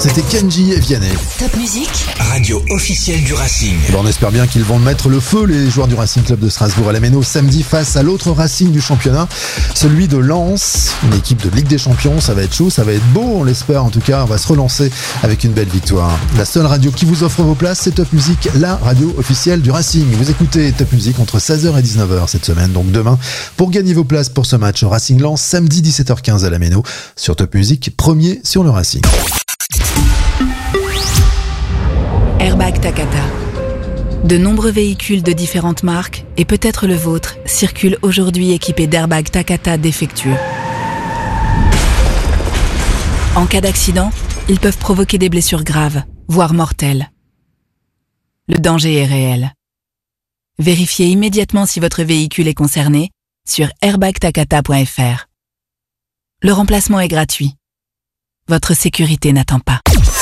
C'était Kenji et Vianney. Top Musique, Radio officielle du Racing. Bon, on espère bien qu'ils vont mettre le feu, les joueurs du Racing Club de Strasbourg à la Méno samedi face à l'autre Racing du championnat, celui de Lens, une équipe de Ligue des Champions. Ça va être chaud, ça va être beau, on l'espère en tout cas. On va se relancer avec une belle victoire. La seule radio qui vous offre vos places, c'est Top Musique, la radio officielle du Racing. Vous écoutez Top Musique entre 16h et 19h cette semaine, donc demain, pour gagner vos places pour ce match Racing Lens samedi 17h15 à la Méno sur Top Musique, premier sur le Racing. Airbag Takata. De nombreux véhicules de différentes marques, et peut-être le vôtre, circulent aujourd'hui équipés d'airbags Takata défectueux. En cas d'accident, ils peuvent provoquer des blessures graves, voire mortelles. Le danger est réel. Vérifiez immédiatement si votre véhicule est concerné sur airbagtakata.fr. Le remplacement est gratuit. Votre sécurité n'attend pas.